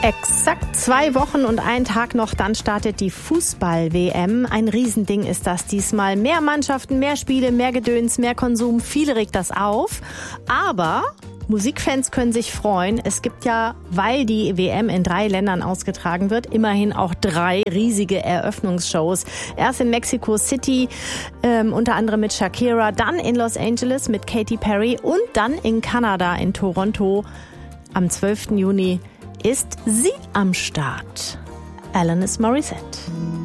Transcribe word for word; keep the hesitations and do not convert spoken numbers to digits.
Exakt zwei Wochen und ein Tag noch, dann startet die Fußball-W M. Ein Riesending ist das diesmal. Mehr Mannschaften, mehr Spiele, mehr Gedöns, mehr Konsum. Viele regt das auf. Aber Musikfans können sich freuen. Es gibt ja, weil die W M in drei Ländern ausgetragen wird, immerhin auch drei riesige Eröffnungsshows. Erst in Mexico City, ähm, unter anderem mit Shakira, dann in Los Angeles mit Katy Perry und dann in Kanada, in Toronto am zwölften Juni ist sie am Start. Alanis Morissette.